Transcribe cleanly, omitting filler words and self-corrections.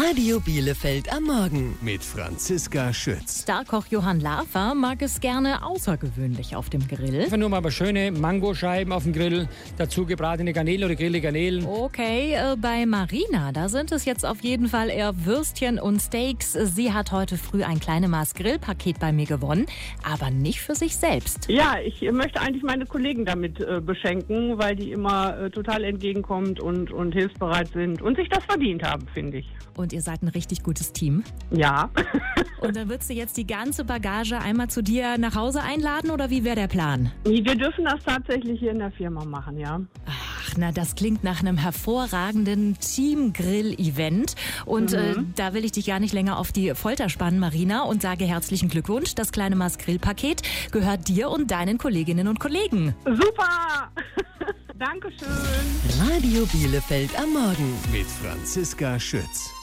Radio Bielefeld am Morgen mit Franziska Schütz. Starkoch Johann Lafer mag es gerne außergewöhnlich auf dem Grill. Einfach nur mal schöne Mangoscheiben auf dem Grill, dazu gebratene Garnelen oder gegrillte Garnelen. Okay, bei Marina, da sind es jetzt auf jeden Fall eher Würstchen und Steaks. Sie hat heute früh ein kleines Maß Grillpaket bei mir gewonnen, aber nicht für sich selbst. Ja, ich möchte eigentlich meine Kollegen damit beschenken, weil die immer total entgegenkommt und hilfsbereit sind und sich das verdient haben, finde ich. Und ihr seid ein richtig gutes Team. Ja. Und dann würdest du jetzt die ganze Bagage einmal zu dir nach Hause einladen oder wie wäre der Plan? Wir dürfen das tatsächlich hier in der Firma machen, ja. Ach, na, das klingt nach einem hervorragenden Team-Grill-Event. Und da will ich dich gar nicht länger auf die Folter spannen, Marina, und sage herzlichen Glückwunsch. Das kleine Maß Grillpaket gehört dir und deinen Kolleginnen und Kollegen. Super! Dankeschön. Radio Bielefeld am Morgen mit Franziska Schütz.